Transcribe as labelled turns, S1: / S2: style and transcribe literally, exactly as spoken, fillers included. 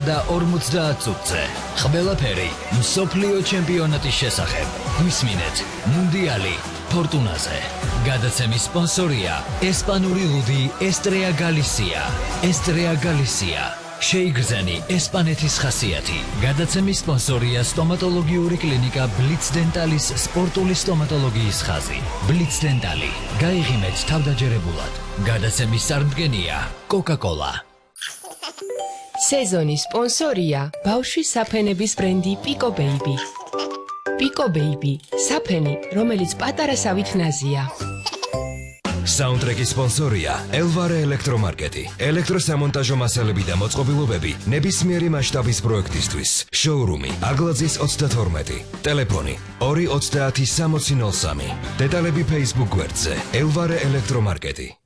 S1: და ორმოცდაათ წუთზე. ყველაფერი მსოფლიო ჩემპიონატის შესახებ. გვისმინეთ მუნდიალი ფორტუნაზე. გადაცემის სპონსორია ესპანური ლუდი ესტრეა გალისია. ესტრეა გალისია. შეიგრძენი ესპანეთის ხასიათი. გადაცემის სპონსორია სტომატოლოგიური კლინიკა ბლიც დენტალის სპორტული სტომატოლოგიის ხაზი. ბლიც დენტალი. გაიღიმეთ თავდაჯერებულად. გადაცემის წარმდგენია კოკა-კოლა.
S2: სეზონის სპონსორია ბავშვის საფენების ბრენდი პიკო ბეიბი. პიკო ბეიბი, საფენი, რომელიც პატარასავით ნაზია.
S3: საუნდტრეკის სპონსორია ელვარე ელექტრომარკეტი. ელექტროსამონტაჟო მასალები და მოწყობილობები ნებისმიერი მასშტაბის პროექტისთვის. შოურუმი აგლაძის ოცდათორმეტი. ტელეფონი ორი ოცდაათი სამოცი ნოლ სამი. დეტალები Facebook გვერდზე ელვარე ელექტრომარკეტი.